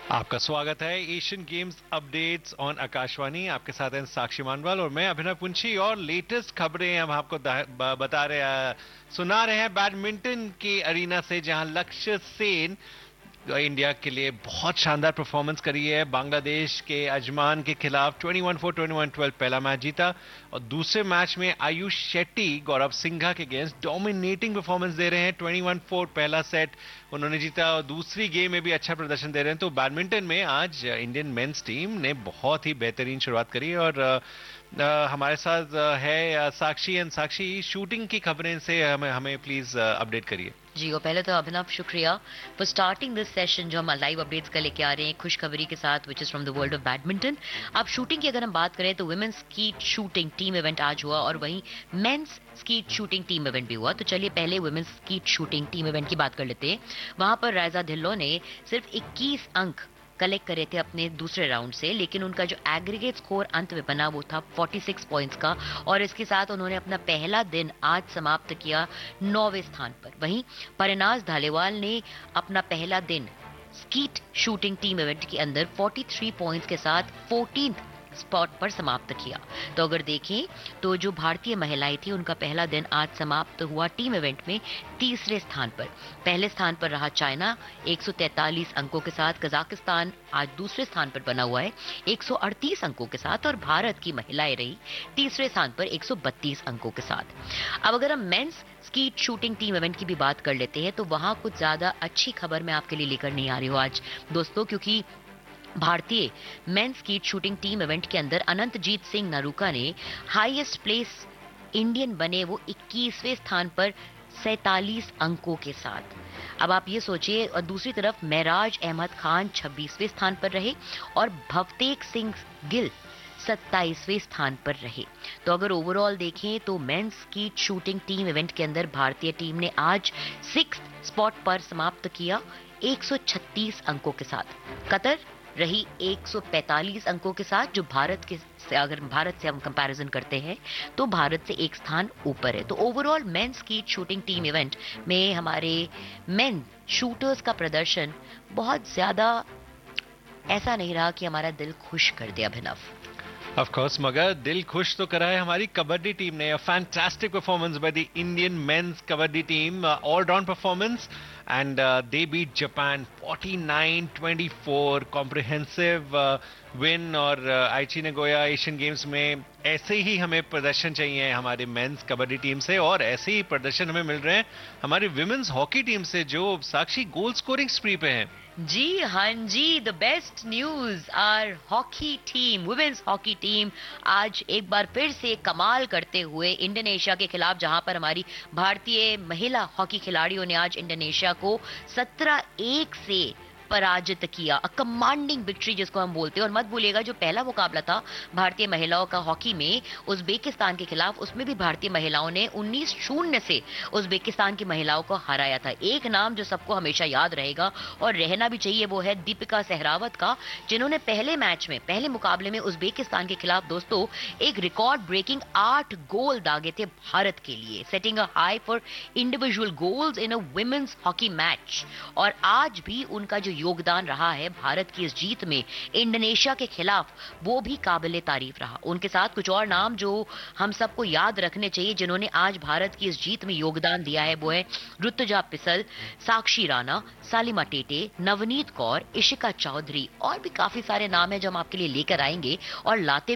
आपका स्वागत है Asian games updates on Akashvani. आपके साथ हैं साक्षी मानवाल और मैं अभिनव पुंछी। और लेटेस्ट खबरें हम आपको बता रहे सुना रहे हैं बैडमिंटन के अरीना से, जहां लक्ष्य सेन इंडिया के लिए बहुत शानदार परफॉर्मेंस करी है। बांग्लादेश के अजमान के खिलाफ 21-4 21-12 पहला मैच जीता और दूसरे मैच में आयुष शेट्टी गौरव सिंघा के अगेंस्ट डोमिनेटिंग परफॉर्मेंस दे रहे हैं। 21-4 पहला सेट उन्होंने जीता और दूसरी गेम में भी अच्छा प्रदर्शन दे रहे हैं। तो बैडमिंटन में आज इंडियन मेंस टीम ने बहुत ही बेहतरीन शुरुआत करी और हमारे साथ है साक्षी। एंड साक्षी, शूटिंग की खबरें से हमें हमें प्लीज अपडेट करिए। जी, और पहले तो अभिनव शुक्रिया फॉर स्टार्टिंग दिस सेशन जो हम लाइव अपडेट्स का लेके आ रहे हैं खुशखबरी के साथ, which is from the world of badminton. अब शूटिंग की अगर हम बात करें तो women's skeet shooting team event आज हुआ और वहीं mains skeet shooting team event भी हुआ। तो चलिए पहले women's skeet shooting team event की बात कर लेते हैं। वहां पर राइजा ढिल्लों ने सिर्फ 21 अंक कलेक्ट करे थे अपने दूसरे राउंड से, लेकिन उनका जो एग्रीगेट स्कोर अंत में बना वो था 46 पॉइंट्स का और इसके साथ उन्होंने अपना पहला दिन आज समाप्त किया 9वें स्थान पर। वहीं परिनाज धालीवाल ने अपना पहला दिन स्कीट शूटिंग टीम इवेंट के अंदर 43 पॉइंट्स के साथ 14th स्पॉट पर समाप्त किया। तो अगर देखें तो जो भारतीय महिलाएं थी उनका पहला दिन आज समाप्त हुआ टीम इवेंट में तीसरे स्थान पर। पहले स्थान पर रहा चाइना 143 अंकों के साथ, कजाकिस्तान आज दूसरे स्थान पर बना हुआ है 138 अंकों के साथ और भारत की महिलाएं रही तीसरे स्थान पर 132 अंकों के साथ। अब अगर हम mains skeet shooting team event की भी बात कर लेते हैं तो वहां कुछ ज्यादा अच्छी खबर मैं आपके लिए लेकर नहीं आ रही हूं आज दोस्तों, क्योंकि भारतीय mains skeet shooting team event के अंदर अनंतजीत सिंह नरूका ने हाईएस्ट प्लेस इंडियन बने वो 21वें स्थान पर 47 अंकों के साथ। अब आप ये सोचिए, और दूसरी तरफ महराज अहमद खान 26वें स्थान पर रहे और भवतेक सिंह गिल 27वें स्थान पर रहे। तो अगर ओवरऑल देखें तो mains skeet shooting team event के अंदर भारतीय टीम ने आज 6th स्पॉट पर समाप्त किया 136 अंकों के साथ। कतर रही 145 अंकों के साथ, जो भारत से अगर भारत से हम कंपैरिजन करते हैं तो भारत से एक स्थान ऊपर है। तो overall mains skeet shooting team event में हमारे मेन शूटर्स का प्रदर्शन बहुत ज्यादा ऐसा नहीं रहा कि हमारा दिल खुश कर दे अभिनव। ऑफ कोर्स, मगर दिल खुश तो करा है हमारी कबड्डी टीम ने। Fantastic performance by the Indian mains kabaddi team, all round performance and they beat Japan 49-24, comprehensive win। और आइची नगोया एशियन गेम्स में ऐसे ही हमें प्रदर्शन चाहिए हमारे मेंस कबड्डी टीम से और ऐसे ही प्रदर्शन हमें मिल रहे हैं हमारी विमेंस हॉकी टीम से, जो साक्षी गोल स्कोरिंग स्प्री पे हैं। जी हाँ जी, the best news, our hockey team, women's hockey team आज एक बार फिर से कमाल करते हुए इंडोनेशिया के खिलाफ, जहां पर हमारी भारतीय महिला हॉकी खिलाड़ियों ने आज इंडोनेशिया को 17-1 से पराजित किया। अ कमांडिंग विक्ट्री जिसको हम बोलते हैं। और मत भूलिएगा जो पहला मुकाबला था भारतीय महिलाओं का हॉकी में उज्बेकिस्तान के खिलाफ, उसमें भी भारतीय महिलाओं ने 19-0 से उज्बेकिस्तान की महिलाओं को हराया था। एक नाम जो सबको हमेशा याद रहेगा और रहना भी चाहिए वो है दीपिका सहरावत का, जिन्होंने पहले मैच में, पहले मुकाबले में उज्बेकिस्तान के खिलाफ दोस्तों एक रिकॉर्ड ब्रेकिंग 8 गोल दागे थे भारत के लिए, setting a high for individual goals in a women's hockey match. और आज भी उनका जो योगदान रहा है भारत की इस जीत में इंडोनेशिया के खिलाफ वो भी काबिले तारीफ रहा। उनके साथ कुछ और नाम जो हम सबको याद रखने चाहिए जिन्होंने आज भारत की इस जीत में योगदान दिया है, वो है ऋतुजा पिसल, साक्षी राणा, सालिमा टेटे, नवनीत कौर, इशिका चौधरी और भी काफी सारे नाम है जो हम आपके लिए लेकर आएंगे और लाते